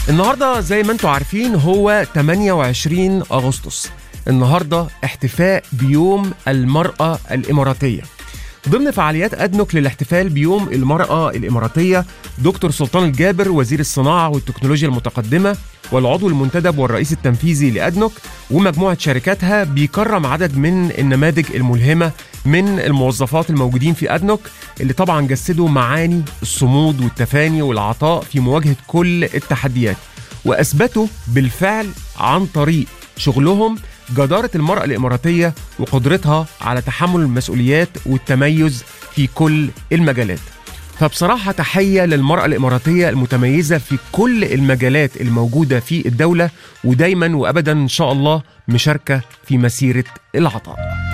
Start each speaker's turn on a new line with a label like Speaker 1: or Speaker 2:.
Speaker 1: النهاردة زي ما انتم عارفين هو 28 أغسطس. النهاردة احتفاء بيوم المرأة الإماراتية. ضمن فعاليات أدنوك للاحتفال بيوم المرأة الإماراتية، دكتور سلطان الجابر وزير الصناعة والتكنولوجيا المتقدمة والعضو المنتدب والرئيس التنفيذي لأدنوك ومجموعة شركاتها بيكرم عدد من النماذج الملهمة من الموظفات الموجودين في أدنوك، اللي طبعا جسدوا معاني الصمود والتفاني والعطاء في مواجهة كل التحديات، وأثبتوا بالفعل عن طريق شغلهم جدارة المرأة الإماراتية وقدرتها على تحمل المسؤوليات والتميز في كل المجالات. فبصراحة تحية للمرأة الإماراتية المتميزة في كل المجالات الموجودة في الدولة، ودايما وأبدا إن شاء الله مشاركة في مسيرة العطاء.